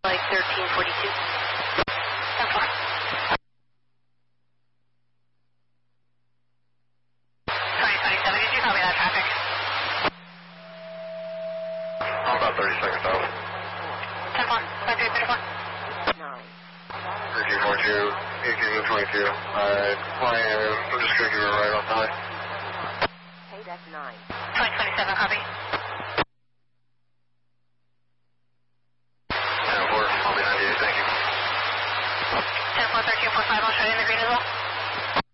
like 1342. 10-4. Did you copy that traffic? I'm about 30 seconds out. 10-4. 5334. 3242, 1822. I'm just going to give you a ride off the high. Deck 9. 2027, copy. 10-4, I'll be 98, thank you. 10-4, 1345, I'll show you in the green as well.